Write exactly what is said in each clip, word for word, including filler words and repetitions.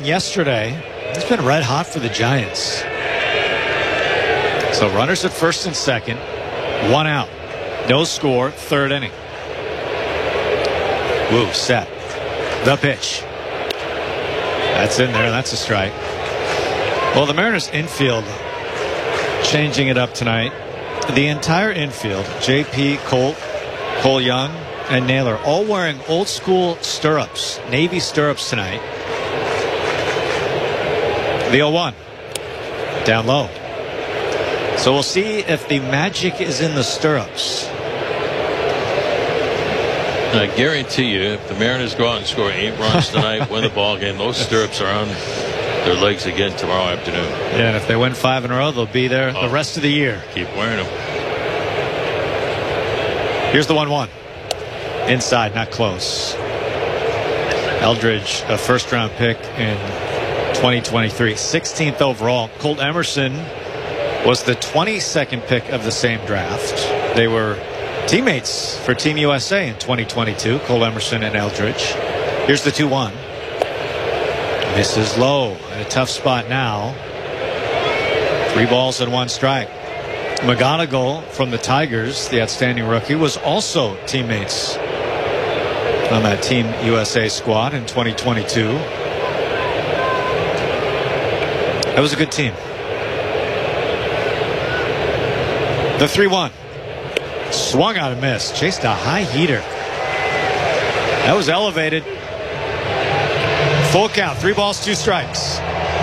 yesterday. He's been red hot for the Giants. So runners at first and second. One out. No score. Third inning. Woo, set. The pitch. That's in there. That's a strike. Well, the Mariners infield changing it up tonight. The entire infield, J P, Colt, Cole Young, and Naylor, all wearing old school stirrups, Navy stirrups tonight. The oh one. Down low. So we'll see if the magic is in the stirrups. I guarantee you, if the Mariners go out and score eight runs tonight, win the ball game, those stirrups are on their legs again tomorrow afternoon. Yeah, and if they win five in a row, they'll be there oh, the rest of the year. Keep wearing them. Here's the one one. Inside, not close. Eldridge, a first-round pick in twenty twenty-three, sixteenth overall. Colt Emerson was the twenty-second pick of the same draft. They were teammates for Team U S A in twenty twenty-two, Cole Emerson and Eldridge. Here's the two one. Misses low in a tough spot now. Three balls and one strike. McGonigal from the Tigers, the outstanding rookie, was also teammates on that Team U S A squad in twenty twenty-two. That was a good team. The three one. Swung out and missed. Chased a high heater. That was elevated. Full count. Three balls, two strikes.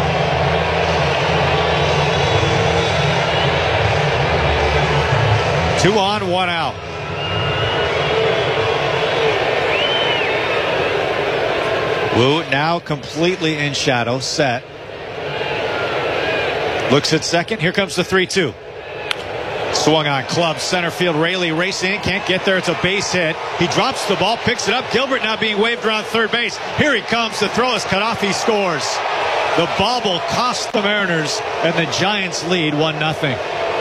Two on, one out. Wu now completely in shadow. Set. Looks at second. Here comes the three two. Swung on, club, center field. Raley racing, can't get there. It's a base hit. He drops the ball, picks it up. Gilbert now being waved around third base. Here he comes. The throw is cut off. He scores. The bobble cost the Mariners, and the Giants lead one nothing.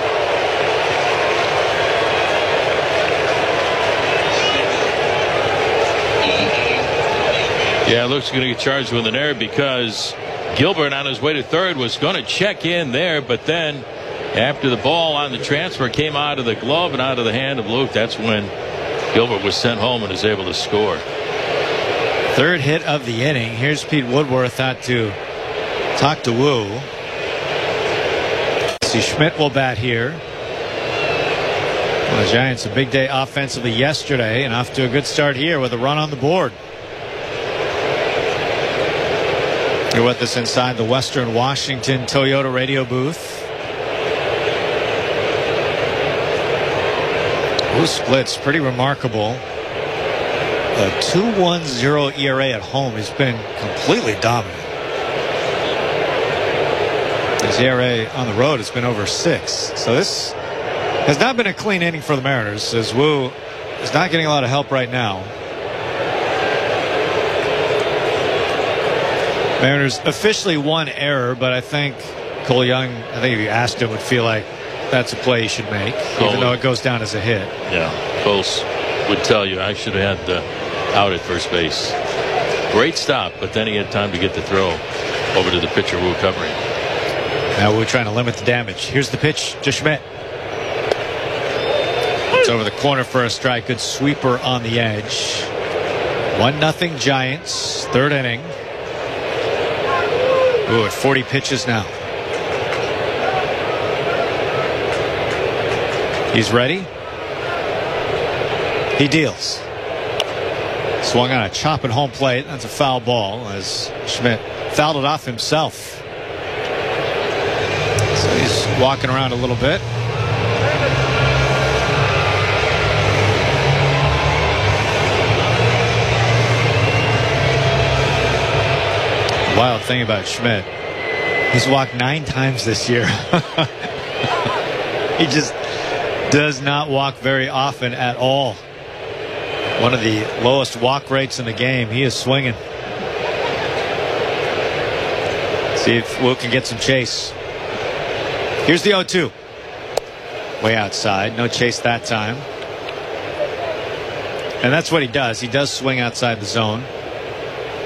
Yeah, it looks going to get charged with an error because Gilbert on his way to third was going to check in there, but then after the ball on the transfer came out of the glove and out of the hand of Luke, that's when Gilbert was sent home and was able to score. Third hit of the inning. Here's Pete Woodworth out to talk to Wu. See, Schmidt will bat here. Well, the Giants a big day offensively yesterday and off to a good start here with a run on the board. You're with us inside the Western Washington Toyota radio booth. Wu splits pretty remarkable. A two one zero E R A at home has been completely dominant. His E R A on the road has been over six. So this has not been a clean inning for the Mariners, as Wu is not getting a lot of help right now. Mariners officially one error, but I think Cole Young, I think if you asked him, would feel like that's a play he should make, Cole, even though it goes down as a hit. Yeah, Coles would tell you I should have had the out at first base. Great stop, but then he had time to get the throw over to the pitcher Wu covering. Now we're trying to limit the damage. Here's the pitch to Schmidt. It's over the corner for a strike. Good sweeper on the edge. One nothing Giants. Third inning. Ooh, at forty pitches now. He's ready. He deals. Swung on a chop at home plate. That's a foul ball as Schmidt fouled it off himself. So he's walking around a little bit. The wild thing about Schmidt, he's walked nine times this year. He just does not walk very often at all. One of the lowest walk rates in the game. He is swinging. See if Wu can get some chase. Here's the oh two. Way outside. No chase that time. And that's what he does. He does swing outside the zone.